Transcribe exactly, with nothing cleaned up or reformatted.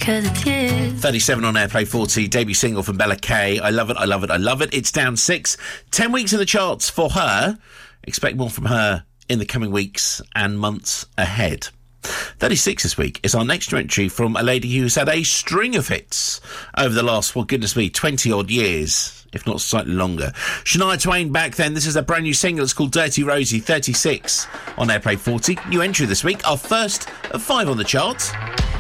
'cause it's you. thirty-seven on Airplay forty, debut single from Bella Kay. I love it, I love it, I love it. It's down six. Ten weeks in the charts for her. Expect more from her in the coming weeks and months ahead. thirty-six this week is our next entry from a lady who's had a string of hits over the last, well, goodness me, twenty-odd years, if not slightly longer. Shania Twain back then. This is a brand new single. It's called Dirty Rosie, thirty-six on Airplay forty. New entry this week, our first of five on the charts.